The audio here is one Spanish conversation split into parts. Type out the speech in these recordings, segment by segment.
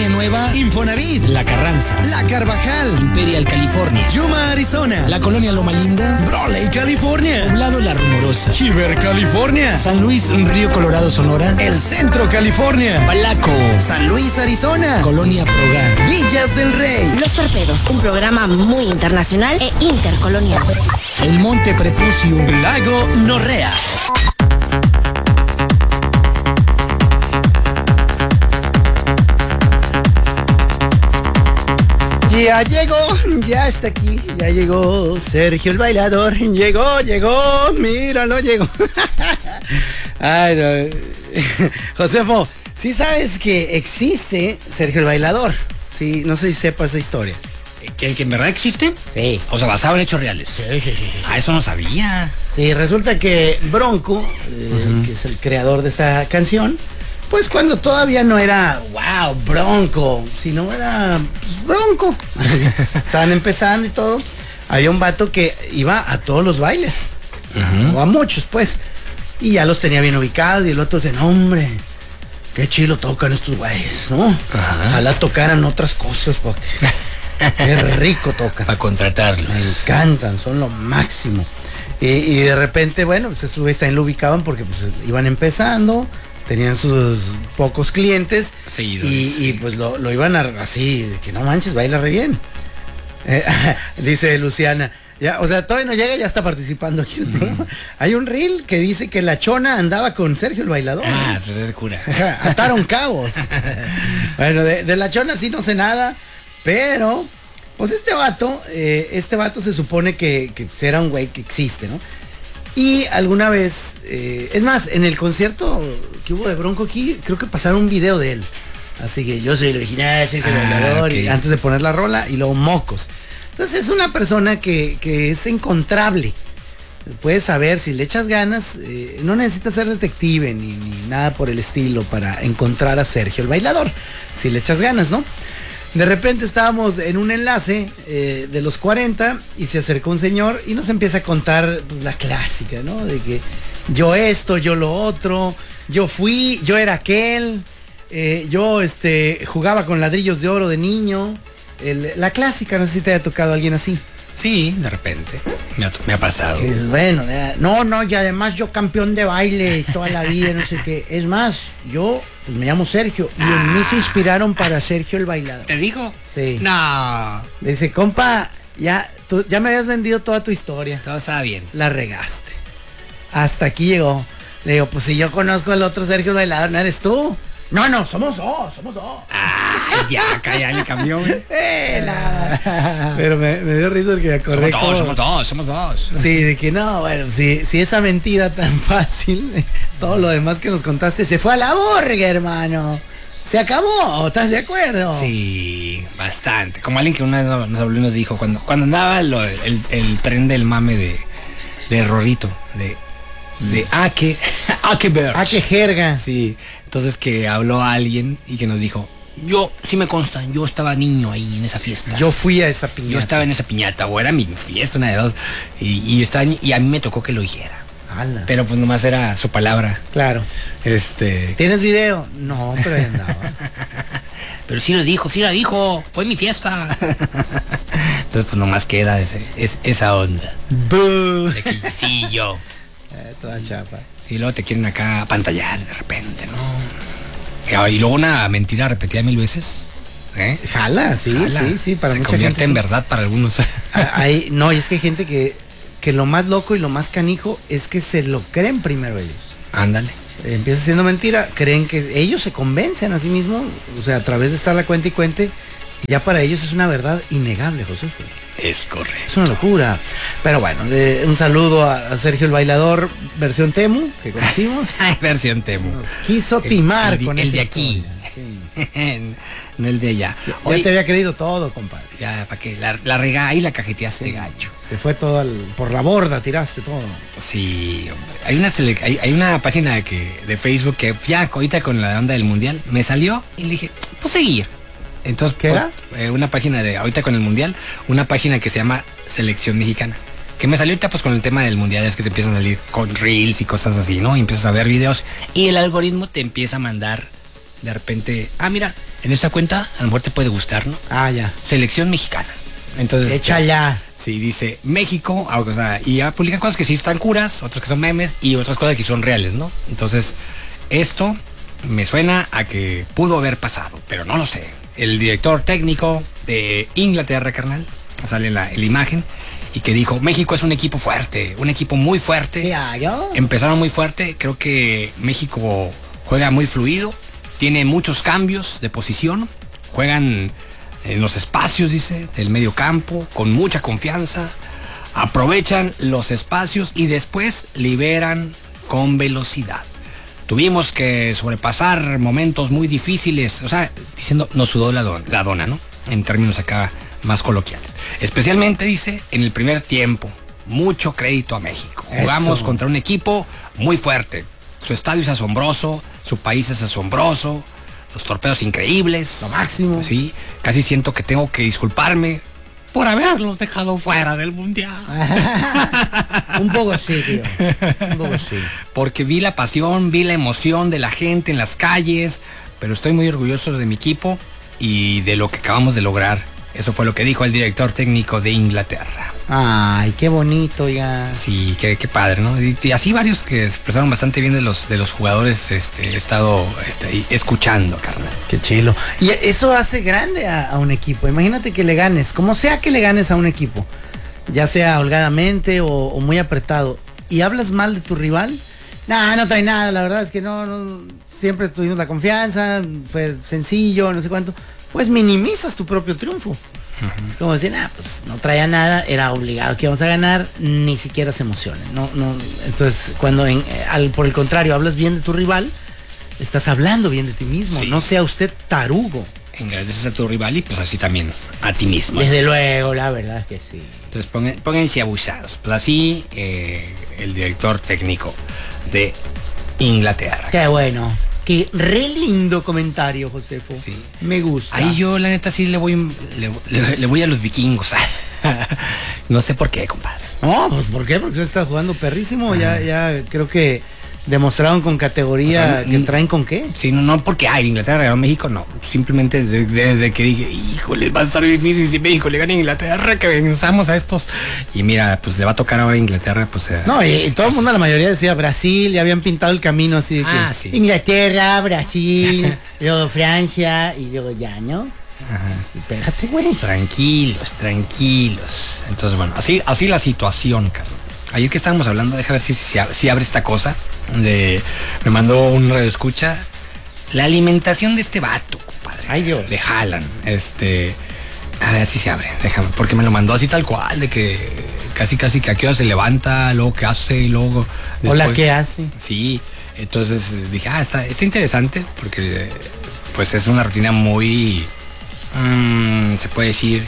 Nueva, Infonavit, La Carranza, La Carvajal, Imperial, California, Yuma, Arizona, la Colonia Loma Linda, Brawley, California, Poblado La Rumorosa, Chiver, California, San Luis, Río Colorado, Sonora, El Centro, California, Palaco, San Luis, Arizona, Colonia Progar, Villas del Rey, Los Torpedos, un programa muy internacional e intercolonial. El Monte Prepucio, Lago Norrea. Ya llegó, ya está aquí, ya llegó Sergio el Bailador, llegó, míralo, llegó. Ay, no. Josefo, ¿sí sabes que existe Sergio el Bailador? Sí, no sé si sepas esa historia. ¿Que en verdad existe? Sí. O sea, basado en hechos reales. Sí. Ah, eso no sabía. Sí, resulta que Bronco, que es el creador de esta canción, pues cuando todavía no era, wow, Bronco, sino era pues, Bronco. Estaban empezando y todo. Había un vato que iba a todos los bailes, o a muchos, pues, y ya los tenía bien ubicados. Y el otro decía, no, hombre, qué chido tocan estos güeyes, ¿no? Ojalá tocaran otras cosas, porque qué rico tocan. Para contratarlos. Me encantan, son lo máximo. Y de repente, bueno, pues estos güeyes también lo ubicaban porque pues iban empezando, tenían sus pocos clientes. Seguidores, y pues lo iban así, de que no manches, baila re bien. Dice Luciana. Ya, o sea, todavía no llega, ya está participando aquí en el programa. Hay un reel que dice que la Chona andaba con Sergio el Bailador. Ah, pues es cura. Ataron cabos. Bueno, de la Chona sí no sé nada, pero pues este vato se supone que era un güey que existe, ¿no? Y alguna vez, es más, en el concierto que hubo de Bronco aquí, creo que pasaron un video de él. Así que yo soy el original, soy el Bailador, okay. Y antes de poner la rola, y luego mocos. Entonces es una persona que es encontrable. Puedes saber, si le echas ganas, no necesitas ser detective ni nada por el estilo para encontrar a Sergio el Bailador. Si le echas ganas, ¿no? De repente estábamos en un enlace de los 40 y se acercó un señor y nos empieza a contar pues, la clásica, ¿no? De que yo esto, yo lo otro, yo era aquel, yo jugaba con ladrillos de oro de niño. La clásica, no sé si te haya tocado a alguien así. Sí, de repente. Me ha pasado. Es bueno, no, y además yo campeón de baile toda la vida, no sé qué. Es más, yo pues me llamo Sergio y en mí se inspiraron para Sergio el Bailador. ¿Te digo? Sí. No. Dice, compa, tú ya me habías vendido toda tu historia. Todo estaba bien. La regaste. Hasta aquí llegó. Le digo, pues si yo conozco al otro Sergio el Bailador, ¿no eres tú? No, somos dos. Ah, ya, acá ya le cambió, güey. Nada. Pero me dio risa porque me acordé. Somos dos. Sí, de que no, bueno, si esa mentira tan fácil, todo lo demás que nos contaste se fue a la burga, hermano. Se acabó, ¿estás de acuerdo? Sí, bastante. Como alguien que una vez nos dijo, cuando andaba el tren del mame de Rorrito, de Ake jerga. Sí, entonces que habló a alguien y que nos dijo, yo, sí me consta, yo estaba niño ahí en esa fiesta. Yo fui a esa piñata. Yo estaba en esa piñata, o era mi fiesta, una de dos. Y a mí me tocó que lo hiciera. ¡Hala! Pero pues nomás era su palabra. Claro. ¿Tienes video? No, pero ahí andaba. Pero sí la dijo, fue mi fiesta. Entonces pues nomás queda esa onda. De que sí, yo. Toda chapa. Sí, luego te quieren acá apantallar de repente, ¿no? Y luego una mentira repetida 1000 veces. Jala, sí, para se mucha convierte gente, en sí. verdad para algunos. No, y es que hay gente que lo más loco y lo más canijo es que se lo creen primero ellos. Ándale. Empieza siendo mentira, creen que ellos se convencen a sí mismos, o sea, a través de estar la cuenta y cuente, y ya para ellos es una verdad innegable, José. Es correcto. Es una locura. Pero bueno, un saludo a Sergio el Bailador, versión Temu, que conocimos. Versión Temu. Nos quiso timar con el esa de aquí. Sí. No el de allá. Ya te había creído todo, compadre. Ya, ¿para qué? La regá ahí la cajeteaste, gacho. Se fue todo por la borda, tiraste todo. Sí, hombre. Hay una página de Facebook que ya ahorita con la onda del mundial me salió y le dije, pues seguir. Entonces, ¿qué era? Una página ahorita con el mundial, una página que se llama Selección Mexicana. Que me salió ahorita pues con el tema del mundial, es que te empiezan a salir con reels y cosas así, ¿no? Y empiezas a ver videos y el algoritmo te empieza a mandar de repente, mira, en esta cuenta a lo mejor te puede gustar, ¿no? Ya. Selección mexicana. Entonces, Echa ya. sí, dice México, o sea, y ya publican cosas que sí están curas, otras que son memes y otras cosas que son reales, ¿no? Entonces, esto me suena a que pudo haber pasado, pero no lo sé. El director técnico de Inglaterra, carnal, sale en la imagen, y que dijo, México es un equipo fuerte, un equipo muy fuerte. Ya, yo. Empezaron muy fuerte, creo que México juega muy fluido, tiene muchos cambios de posición, juegan en los espacios, dice, del medio campo, con mucha confianza, aprovechan los espacios y después liberan con velocidad. Tuvimos que sobrepasar momentos muy difíciles, o sea, diciendo, nos sudó la dona, ¿no? En términos acá más coloquiales. Especialmente, dice, en el primer tiempo. Mucho crédito a México. Jugamos contra un equipo muy fuerte. Su estadio es asombroso, su país es asombroso, los torpedos increíbles. Lo máximo. Sí, casi siento que tengo que disculparme por haberlos dejado fuera del mundial. Un poco sí, tío. Un poco sí. Porque vi la pasión, vi la emoción de la gente en las calles, pero estoy muy orgulloso de mi equipo y de lo que acabamos de lograr. Eso fue lo que dijo el director técnico de Inglaterra. Ay, qué bonito, ya. Sí, qué padre, ¿no? Y así varios que se expresaron bastante bien de los jugadores, he estado ahí escuchando, carnal. Qué chilo. Y eso hace grande a un equipo. Imagínate que le ganes, como sea que le ganes a un equipo, ya sea holgadamente o muy apretado, y hablas mal de tu rival. No trae nada, la verdad es que no, siempre tuvimos la confianza, fue sencillo, no sé cuánto. Pues minimizas tu propio triunfo. Es como decir, pues no traía nada, era obligado que íbamos a ganar, ni siquiera se emocionen. No. Entonces, cuando por el contrario hablas bien de tu rival, estás hablando bien de ti mismo. Sí. No sea usted tarugo. Engracias a tu rival y pues así también a ti mismo. Desde luego, la verdad es que sí. Entonces pónganse abusados. Pues así el director técnico de Inglaterra. Qué bueno. Qué re lindo comentario, Josefo. Sí. Me gusta. Ahí yo, la neta, sí le voy a los vikingos. No sé por qué, compadre. No, pues ¿por qué? Porque se está jugando perrísimo. Ya creo que demostraron con categoría, o sea, que traen con qué. Sí, no porque Inglaterra ganó a México, no. Simplemente desde que dije, híjole, va a estar difícil si México le gana a Inglaterra, que venzamos a estos. Y mira, pues le va a tocar ahora a Inglaterra, pues. No, y todo el mundo, la mayoría decía Brasil, ya habían pintado el camino así de que sí. Inglaterra, Brasil, luego Francia y luego ya, ¿no? Ajá. Espérate, güey. Tranquilos. Entonces, bueno, así la situación, Carlos. Ayer que estábamos hablando, deja ver si abre esta cosa. Me mandó un radioescucha. La alimentación de este vato, compadre. Ay, Dios. De Haaland. A ver si se abre, déjame. Porque me lo mandó así tal cual, de que casi que a qué hora se levanta, luego qué hace y luego. Después, hola, ¿qué hace? Sí. Entonces dije, está interesante, porque pues es una rutina muy. Se puede decir.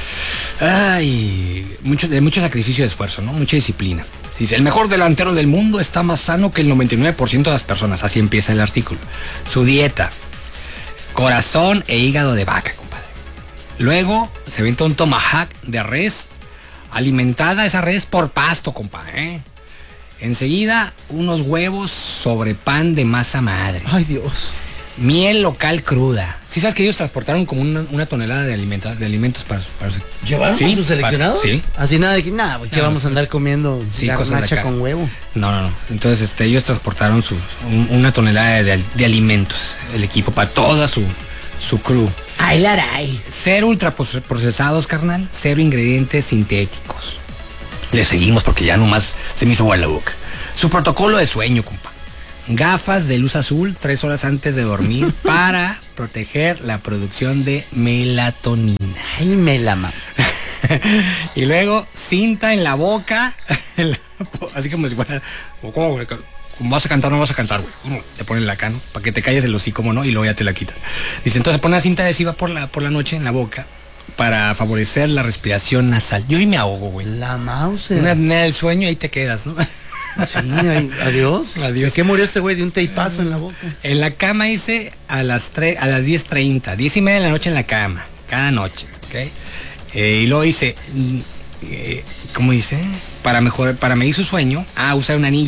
De mucho sacrificio y esfuerzo, ¿no? Mucha disciplina. Dice, el mejor delantero del mundo está más sano que el 99% de las personas. Así empieza el artículo. Su dieta, corazón e hígado de vaca, compadre. Luego se venta un tomahawk de res, alimentada esa res por pasto, compadre. Enseguida, unos huevos sobre pan de masa madre. Ay, Dios. Miel local cruda. ¿Sí sabes que ellos transportaron como una tonelada de alimentos para ¿Llevaron a sus seleccionados? Sí. Así nada de que, ¿qué vamos a andar comiendo garnacha con huevo? No. Entonces ellos transportaron una tonelada de alimentos, el equipo, para toda su crew. Ay, laray. Cero ultraprocesados, carnal. Cero ingredientes sintéticos. Le seguimos porque ya nomás se me hizo agua la boca. Su protocolo de sueño, compa. Gafas de luz azul 3 horas antes de dormir para proteger la producción de melatonina. Ay, me la mamá. Y luego cinta en la boca, así como si fuera, como vas a cantar, no vas a cantar, güey. Te ponen la cano para que te calles el hocico, ¿no? Y luego ya te la quitan. Dice, entonces pone una cinta adhesiva por la noche en la boca para favorecer la respiración nasal. Yo ahí me ahogo, güey. La mouse. Una apnea del sueño y ahí te quedas, ¿no? Sí, adiós. ¿De qué murió este güey? De un teipazo en la boca. En la cama hice a las 10:30, 10:30 de la noche en la cama, cada noche, ¿ok? Y luego hice, ¿cómo dice? Para medir su sueño, usa un anillo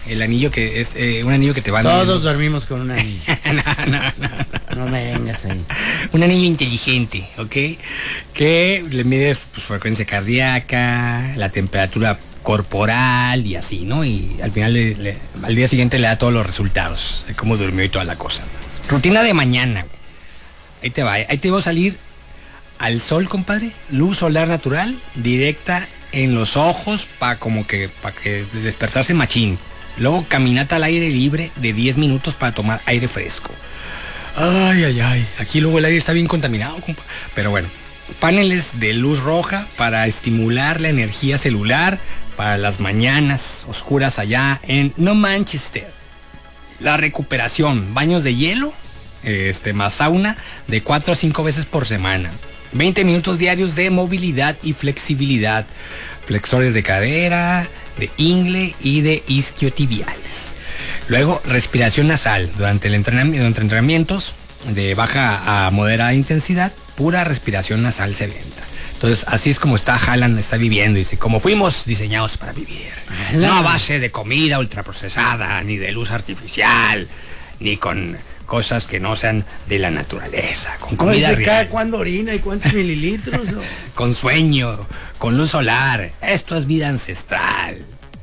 el anillo que es un anillo que te va. Todos dormimos con un anillo. No. No me vengas ahí. Un anillo inteligente, ¿ok? Que le mides pues, frecuencia cardíaca, la temperatura corporal y así, ¿no? Y al final, al día siguiente le da todos los resultados de cómo durmió y toda la cosa. Rutina de mañana, güey. Ahí te va, ahí te voy a salir al sol, compadre. Luz solar natural, directa en los ojos, para que despertarse machín. Luego caminata al aire libre de 10 minutos para tomar aire fresco. Ay. Aquí luego el aire está bien contaminado, compa. Pero bueno, paneles de luz roja para estimular la energía celular para las mañanas oscuras allá en No Manchester. La recuperación, baños de hielo, más sauna de 4 a 5 veces por semana. 20 minutos diarios de movilidad y flexibilidad. Flexores de cadera, de ingle y de isquiotibiales. Luego, respiración nasal durante entrenamientos de baja a moderada intensidad, pura respiración nasal se venta. Entonces, así es como está Haaland, está viviendo. Dice, como fuimos diseñados para vivir. No a base de comida ultraprocesada, ni de luz artificial, ni con cosas que no sean de la naturaleza. Con comida real. ¿Cada cuándo orina y cuántos mililitros? Con sueño, con luz solar. Esto es vida ancestral.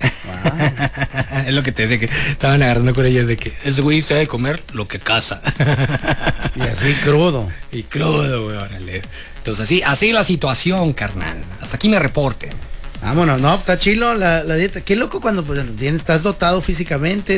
Wow. Es lo que te decía, que estaban agarrando con ellos de que ese güey se debe comer lo que caza. Y así crudo. Y crudo, güey, órale. Entonces así la situación, carnal. Hasta aquí me reporte. Vámonos, no, está chilo la dieta. Qué loco cuando pues, estás dotado físicamente,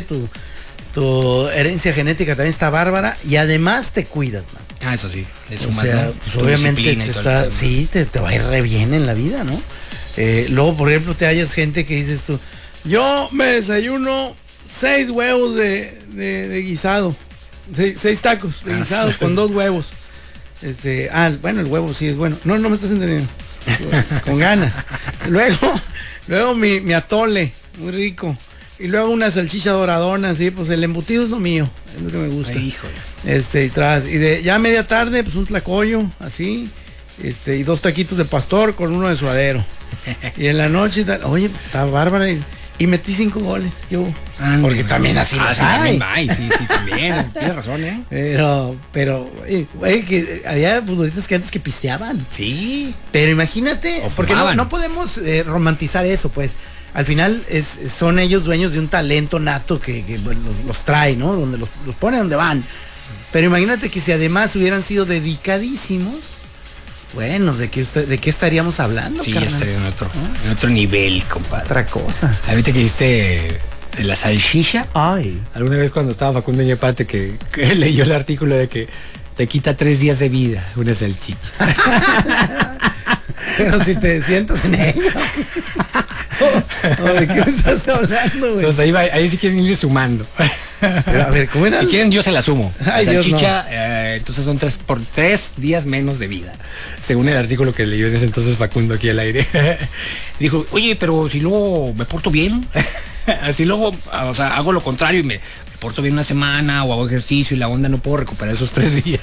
tu herencia genética también está bárbara y además te cuidas, man. Eso sí, o sea, pues, obviamente te va a ir re bien en la vida, ¿no? Luego, por ejemplo, te hallas gente que dices tú, yo me desayuno 6 huevos de guisado, 6 tacos de guisado con 2 huevos. Bueno, el huevo sí es bueno. No me estás entendiendo. Con ganas. Luego mi atole, muy rico. Y luego una salchicha doradona, así, pues el embutido es lo mío, es lo que me gusta. Ay, híjole. Y de ya a media tarde, pues un tlacoyo, así, y 2 taquitos de pastor con uno de suadero. Y en la noche, oye, está bárbara. Y metí 5 goles, yo. Porque también así sí, también va, sí, también, tienes razón, Pero, que había futbolistas que antes que pisteaban. Sí. Pero imagínate, porque no podemos romantizar eso, pues. Al final son ellos dueños de un talento nato que bueno, los trae, ¿no? Donde los pone donde van. Pero imagínate que si además hubieran sido dedicadísimos, bueno, ¿de qué estaríamos hablando? Sí, carnal? Ya estaría en otro nivel, compadre. Otra cosa. Ahorita que dijiste de la salchicha. Ay. Alguna vez cuando estaba Facundo en parte que leyó el artículo de que te quita 3 días de vida una salchicha. Pero si te sientas en ella. ¿De qué me estás hablando, güey? Entonces ahí sí quieren irle sumando. Pero, a ver, ¿cómo era? Si quieren, yo se la sumo. Ay, la salchicha, no. Entonces son 3 días menos de vida. Según el artículo que leyó desde entonces Facundo aquí al aire. Dijo, oye, pero si luego me porto bien. Así luego, o sea, hago lo contrario y me porto bien una semana o hago ejercicio y la onda no puedo recuperar esos 3 días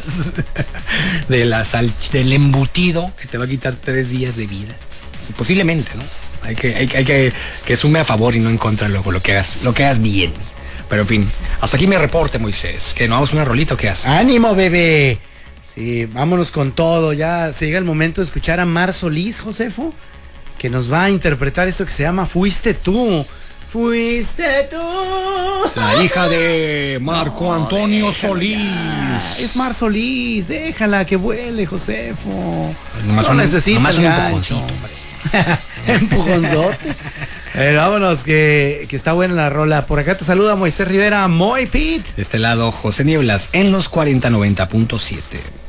del embutido que te va a quitar 3 días de vida. Posiblemente, ¿no? Hay que sume a favor y no en contra luego lo que hagas bien. Pero en fin, hasta aquí mi reporte, Moisés. ¿Que no vamos una rolita o qué haces? ¡Ánimo, bebé! Sí, vámonos con todo. Ya se llega el momento de escuchar a Mar Solís, Josefo, que nos va a interpretar esto que se llama Fuiste Tú. Fuiste tú. La hija de Marco Antonio Solís. Es Mar Solís, déjala que vuele, Josefo. Nomás no necesita nomás un empujoncito, hombre. Empujonzote. Vámonos, que está buena la rola. Por acá te saluda Moisés Rivera, Moy Pit. De este lado, José Nieblas en los 4090.7.